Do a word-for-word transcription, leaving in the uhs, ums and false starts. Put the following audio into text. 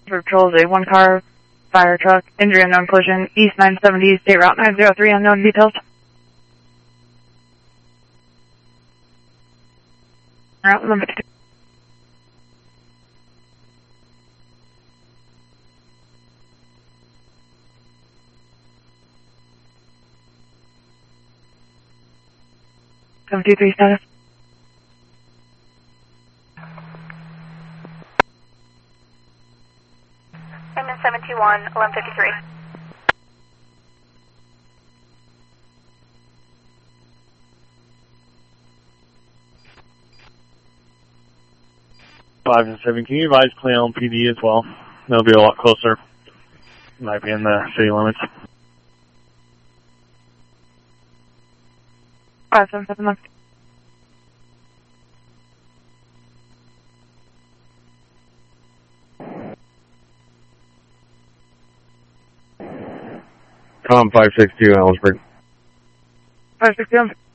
Patrols, a one car fire truck, injury unknown collision, East nine seventy, State Route nine zero three, unknown details. Route number two. seven two three status. I'm in seven two one, eleven fifty-three. Five and seven, can you advise Cleon P D as well? They'll be a lot closer. Might be in the city limits. Five seven seven left. Tom five six two, Ellsberg. Five six two.